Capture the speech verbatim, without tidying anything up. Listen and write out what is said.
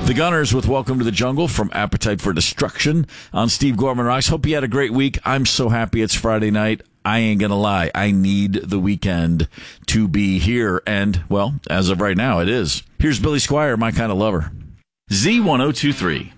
The Gunners with Welcome to the Jungle from Appetite for Destruction on Steve Gorman Rocks. Hope you had a great week. I'm so happy it's Friday night. I ain't going to lie. I need the weekend to be here. And, well, as of right now, it is. Here's Billy Squier, My Kind of Lover. Z ten twenty-three.